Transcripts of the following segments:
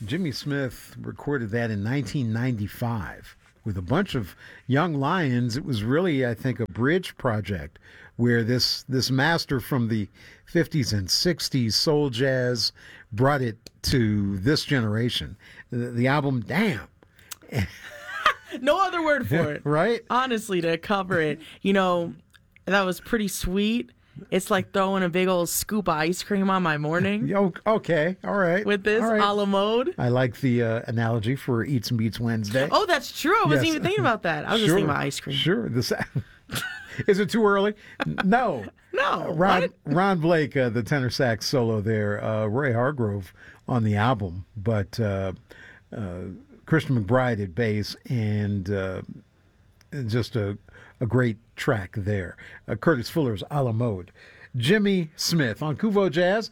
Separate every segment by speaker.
Speaker 1: Jimmy Smith recorded that in 1995 with a bunch of young lions. It was really, I think, a bridge project where this master from the 50s and 60s soul jazz brought it to this generation. The album, damn.
Speaker 2: No other word for it.
Speaker 1: Right?
Speaker 2: Honestly, to cover it. That was pretty sweet. It's like throwing a big old scoop of ice cream on my morning.
Speaker 1: Okay, all right.
Speaker 2: With this
Speaker 1: all right.
Speaker 2: a la mode.
Speaker 1: I like the analogy for Eats and Beats Wednesday.
Speaker 2: Oh, that's true. I wasn't even thinking about that. I was just thinking about ice cream.
Speaker 1: Sure. Is it too early? No.
Speaker 2: No.
Speaker 1: Ron Blake, the tenor sax solo there. Roy Hargrove on the album, but Christian McBride at bass, and just a great track there. Curtis Fuller's A La Mode. Jimmy Smith on Kuvo Jazz,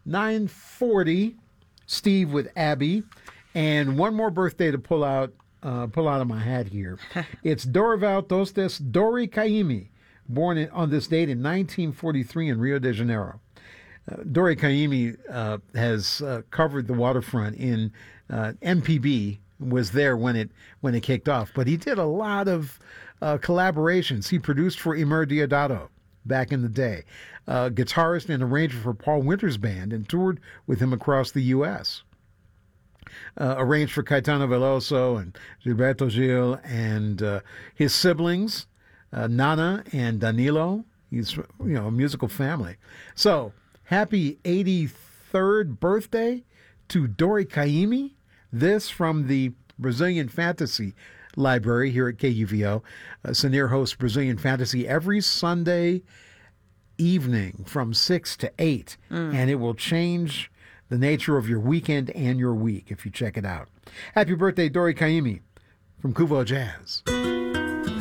Speaker 1: 9:40. Steve with Abby, and one more birthday to pull out of my hat here. It's Dorival Tostes Dori Caymmi, born on this date in 1943 in Rio de Janeiro. Dori Caymmi has covered the waterfront in MPB. Was there when it kicked off, but he did a lot of collaborations. He produced for Emer Deodato back in the day, guitarist and arranger for Paul Winter's band, and toured with him across the U.S. Arranged for Caetano Veloso and Gilberto Gil and his siblings, Nana and Danilo. He's a musical family. So happy 83rd birthday to Dori Caymmi. This from the Brazilian Fantasy Library here at KUVO. Sinir hosts Brazilian Fantasy every Sunday evening from 6 to 8, and it will change the nature of your weekend and your week if you check it out. Happy birthday, Dori Caymmi from Kuvo Jazz.